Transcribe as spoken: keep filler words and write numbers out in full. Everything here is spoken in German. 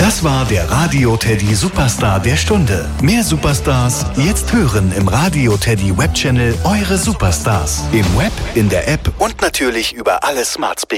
Das war der Radio Teddy Superstar der Stunde. Mehr Superstars jetzt hören im Radio Teddy Webchannel Eure Superstars. Im Web, in der App und natürlich über alle Smart Speaker.